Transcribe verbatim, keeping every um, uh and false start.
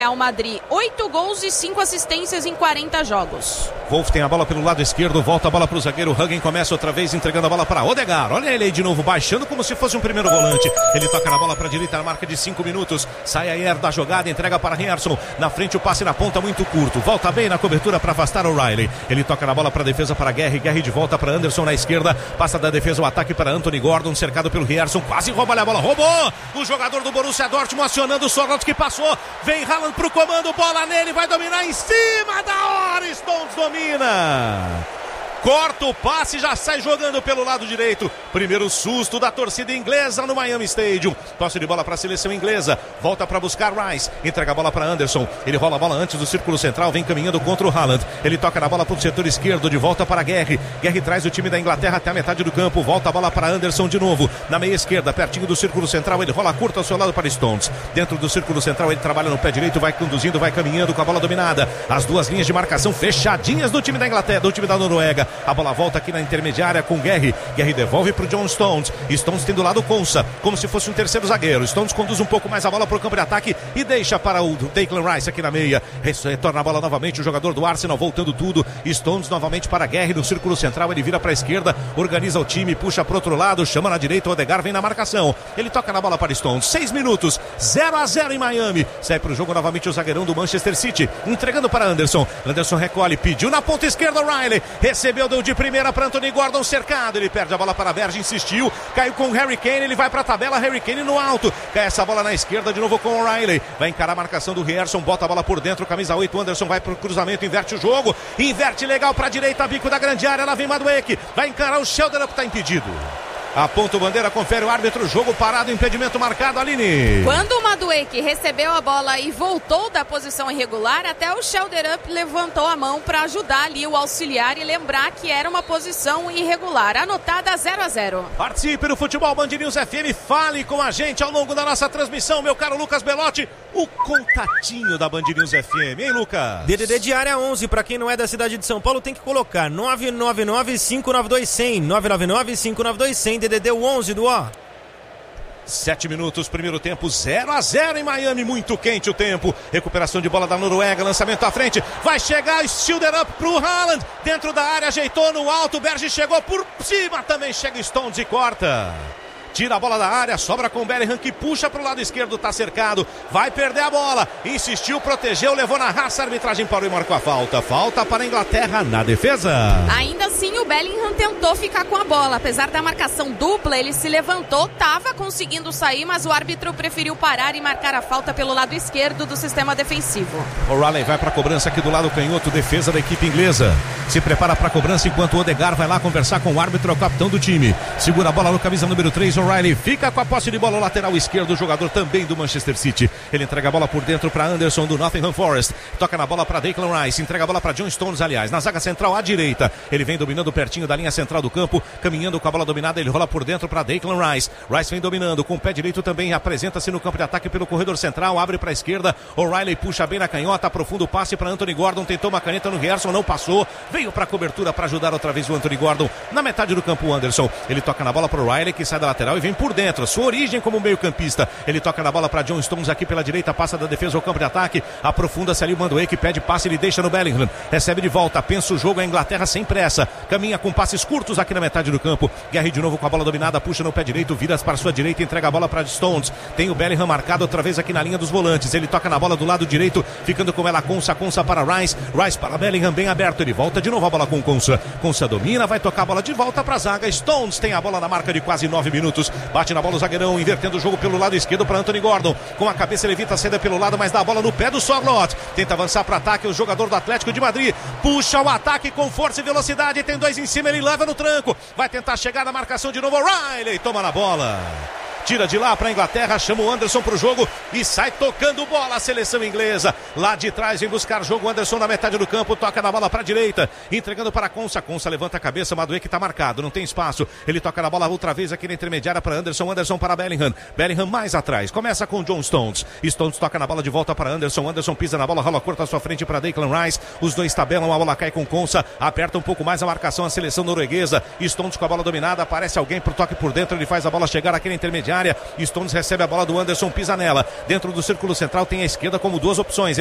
Real Madrid, oito gols e cinco assistências em quarenta jogos. Wolf tem a bola pelo lado esquerdo, volta a bola para o zagueiro Huggen, começa outra vez entregando a bola para Odegaard. Olha ele aí de novo, baixando como se fosse um primeiro volante. Ele toca na bola para a direita, na marca de cinco minutos. Sai Ayer da jogada, entrega para Rierson. Na frente o passe na ponta muito curto. Volta bem na cobertura para afastar o O'Reilly. Ele toca na bola para a defesa para Guerri. Guerri de volta para Anderson na esquerda. Passa da defesa o ataque para Anthony Gordon, cercado pelo Rierson. Quase rouba a bola, roubou! O jogador do Borussia Dortmund acionando o Sorloth que passou. Vem Haaland para o comando, bola nele, vai dominar em cima da hora. Stones domina. Corta o passe, já sai jogando pelo lado direito. Primeiro susto da torcida inglesa no Miami Stadium. Tosse de bola para a seleção inglesa. Volta para buscar Rice. Entrega a bola para Anderson. Ele rola a bola antes do círculo central. Vem caminhando contra o Haaland. Ele toca na bola para o setor esquerdo. De volta para Guerri. Guerri traz o time da Inglaterra até a metade do campo. Volta a bola para Anderson de novo. Na meia esquerda, pertinho do círculo central. Ele rola curto ao seu lado para Stones. Dentro do círculo central, ele trabalha no pé direito. Vai conduzindo, vai caminhando com a bola dominada. As duas linhas de marcação fechadinhas do time da Inglaterra, do time da Noruega. A bola volta aqui na intermediária com Guerri. Guerri devolve para o John Stones. Stones tem do lado Konsa, como se fosse um terceiro zagueiro. Stones conduz um pouco mais a bola para o campo de ataque e deixa para o Declan Rice aqui na meia. Retorna a bola novamente o jogador do Arsenal, voltando tudo. Stones novamente para Guerri no círculo central. Ele vira para a esquerda, organiza o time, puxa para o outro lado, chama na direita. O Odegaard vem na marcação. Ele toca na bola para Stones. Seis minutos, zero a zero em Miami. Sai para o jogo novamente o zagueirão do Manchester City, entregando para Anderson. Anderson recolhe, pediu na ponta esquerda o O'Reilly. Recebeu, deu de primeira para Anthony Gordon, cercado. Ele perde a bola para Verge, insistiu. Caiu com o Harry Kane, ele vai para a tabela. Harry Kane no alto. Cai essa bola na esquerda de novo com o O'Reilly. Vai encarar a marcação do Rierson, bota a bola por dentro. Camisa oito, Anderson vai para o cruzamento, inverte o jogo. Inverte legal para a direita, bico da grande área. Lá vem Madueke. Vai encarar o Sheldon, que está impedido. Aponta o bandeira, confere o árbitro, jogo parado, impedimento marcado, Aline. Quando o Madueke recebeu a bola e voltou da posição irregular, até o Schelderup levantou a mão para ajudar ali o auxiliar e lembrar que era uma posição irregular. Anotada zero a zero. Participe do Futebol Band News F M, fale com a gente ao longo da nossa transmissão, meu caro Lucas Belotti, o contatinho da Band News F M, hein, Lucas? D D D de área onze, para quem não é da cidade de São Paulo, tem que colocar nove nove nove, cinco nove dois, zero zero, nove nove nove, cinco nove dois, zero zero, D D D onze do O. Sete minutos, primeiro tempo, zero a zero em Miami, muito quente o tempo. Recuperação de bola da Noruega, lançamento à frente, vai chegar, Schelderup pro Haaland, dentro da área, ajeitou no alto, Berge chegou por cima, também chega Stones e corta. Tira a bola da área, sobra com o Bellingham que puxa para o lado esquerdo, tá cercado, vai perder a bola, insistiu, protegeu, levou na raça, a arbitragem parou e marcou a falta. Falta para a Inglaterra na defesa. Ainda assim o Bellingham tentou ficar com a bola, apesar da marcação dupla, ele se levantou, tava conseguindo sair, mas o árbitro preferiu parar e marcar a falta pelo lado esquerdo do sistema defensivo. O O'Reilly vai para a cobrança aqui do lado canhoto, defesa da equipe inglesa. Se prepara para a cobrança enquanto o Odegaard vai lá conversar com o árbitro, o capitão do time. Segura a bola no camisa número três, O'Reilly fica com a posse de bola, o lateral esquerdo, jogador também do Manchester City. Ele entrega a bola por dentro para Anderson do Nottingham Forest. Toca na bola para Declan Rice, entrega a bola para John Stones, aliás, na zaga central à direita. Ele vem dominando pertinho da linha central do campo, caminhando com a bola dominada, ele rola por dentro para Declan Rice. Rice vem dominando com o pé direito também, apresenta-se no campo de ataque pelo corredor central, abre para a esquerda. O'Reilly puxa bem na canhota, aprofunda o passe para Anthony Gordon, tentou uma caneta no Rierson, não passou, veio para a cobertura para ajudar outra vez o Anthony Gordon. Na metade do campo o Anderson, ele toca na bola para o O'Reilly que sai da lateral e vem por dentro, sua origem como meio campista, ele toca na bola para John Stones aqui pela direita, passa da defesa ao campo de ataque, aprofunda-se ali o Madueke, pede passe, ele deixa no Bellingham, recebe de volta, pensa o jogo, a Inglaterra sem pressa, caminha com passes curtos aqui na metade do campo. Guerri de novo com a bola dominada, puxa no pé direito, vira para sua direita, entrega a bola para Stones, tem o Bellingham marcado outra vez aqui na linha dos volantes, ele toca na bola do lado direito, ficando com ela Konsa, Konsa para Rice, Rice para Bellingham, bem aberto, ele volta de novo a bola com Konsa, Konsa domina, vai tocar a bola de volta para a zaga, Stones tem a bola na marca de quase nove minutos, bate na bola o zagueirão, invertendo o jogo pelo lado esquerdo para Anthony Gordon, com a cabeça ele evita a saída pelo lado, mas dá a bola no pé do Sorloth, tenta avançar para ataque, o jogador do Atlético de Madrid, puxa o ataque com força e velocidade, tem dois em cima, ele leva no tranco, vai tentar chegar na marcação de novo, O'Reilly toma na bola. Tira de lá para a Inglaterra, chama o Anderson para o jogo e sai tocando bola a seleção inglesa. Lá de trás vem buscar jogo, Anderson na metade do campo, toca na bola para a direita, entregando para Konsa, Konsa levanta a cabeça, Madueke está marcado, não tem espaço, ele toca na bola outra vez aqui na intermediária para Anderson, Anderson para Bellingham, Bellingham mais atrás, começa com John Stones, Stones toca na bola de volta para Anderson, Anderson pisa na bola, rola curta à sua frente para Declan Rice, os dois tabelam, a bola cai com Konsa, aperta um pouco mais a marcação a seleção norueguesa, Stones com a bola dominada, aparece alguém pro toque por dentro, ele faz a bola chegar aqui na intermediária, grande área. Stones recebe a bola do Anderson, pisa nela. Dentro do círculo central tem a esquerda como duas opções.